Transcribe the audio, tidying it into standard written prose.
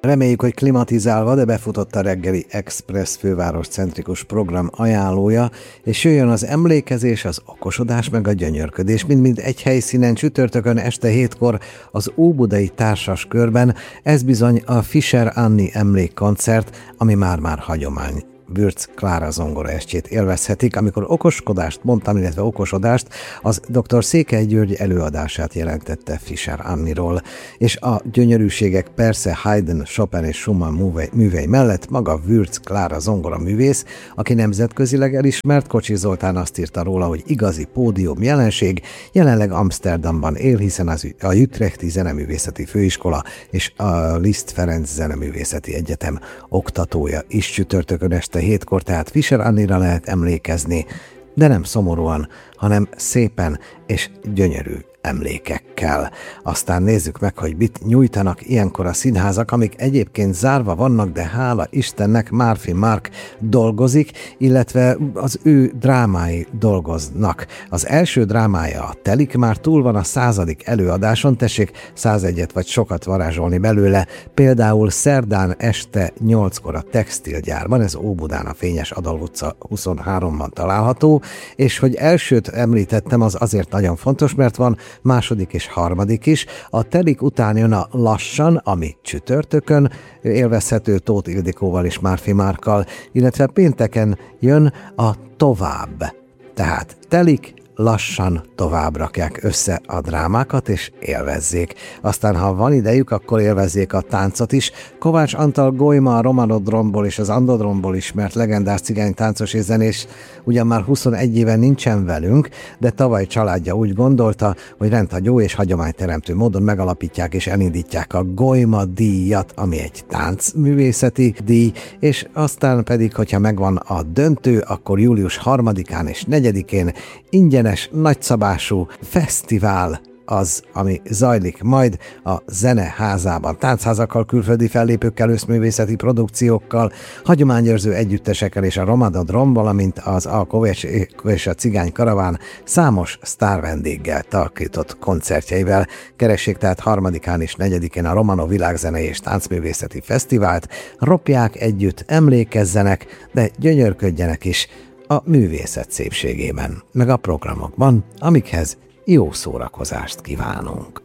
Reméljük, hogy klimatizálva, de befutott a reggeli Express főváros centrikus program ajánlója, és jöjjön az emlékezés, az okosodás meg a gyönyörködés, mind egy helyszínen csütörtökön este 7-kor az Óbudai Társas Körben. Ez bizony a Fischer Anni emlékkoncert, ami már hagyomány. Würz Klára zongora estjét élvezhetik. Amikor okoskodást mondtam, illetve okosodást, az dr. Székely György előadását jelentette Fischer Anniról. És a gyönyörűségek persze Haydn, Chopin és Schumann művei mellett maga Würz Klára zongora művész, aki nemzetközileg elismert. Kocsis Zoltán azt írta róla, hogy igazi pódium jelenség, jelenleg Amsterdamban él, hiszen a Utrechti Zeneművészeti Főiskola és a Liszt Ferenc Zeneművészeti Egyetem oktatója is. Csütörtökön este 7-kor, tehát Fischer Annira lehet emlékezni, de nem szomorúan, hanem szépen és gyönyörű emlékekkel. Aztán nézzük meg, hogy mit nyújtanak ilyenkor a színházak, amik egyébként zárva vannak, de hála Istennek Murphy Mark dolgozik, illetve az ő drámái dolgoznak. Az első drámája, a Telik, már túl van a 100. előadáson, tessék 101-et vagy sokat varázsolni belőle, például szerdán este 8-kor a Textilgyárban, ez Óbudán a Fényes Adolf utca 23-ban található, és hogy elsőt említettem, az azért nagyon fontos, mert van második és harmadik is. A Telik után jön a Lassan, ami csütörtökön élvezhető Tóth Ildikóval és Murphy Markkal, illetve pénteken jön a Tovább. Tehát Telik, Lassan, Tovább rakják össze a drámákat, és élvezzék. Aztán, ha van idejük, akkor élvezzék a táncot is. Kovács Antal Golyma, a Romanodromból és az Andodromból ismert legendás cigány táncos és zenés ugyan már 21 éve nincsen velünk, de tavaly családja úgy gondolta, hogy rendhagyó és hagyományteremtő módon megalapítják és elindítják a Golyma díjat, ami egy táncművészeti díj, és aztán pedig, hogyha megvan a döntő, akkor július 3-án és 4-én ingyenes, nagyszabású fesztivál az, ami zajlik majd a Zeneházában. Táncházakkal, külföldi fellépőkkel, összművészeti produkciókkal, hagyományőrző együttesekkel és a Romanodrom, valamint az Alkoves és a Cigány Karaván számos sztárvendéggel tarkított koncertjeivel. Keressék tehát 3-án és 4-én a Romanov Világzenei és Táncművészeti Fesztivált, ropják együtt, emlékezzenek, de gyönyörködjenek is a művészet szépségében, meg a programokban, amikhez jó szórakozást kívánunk.